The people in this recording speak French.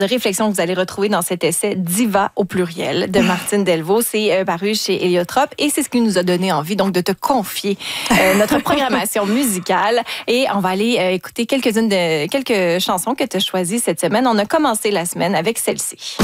de réflexion que vous allez retrouver dans cet essai Diva au pluriel de Martine Delvaux. C'est paru chez Héliotrope et c'est ce qui nous a donné envie donc de te confier notre programmation musicale. Et on va aller écouter quelques chansons que tu as choisies cette semaine. On a commencé la semaine avec celle-ci.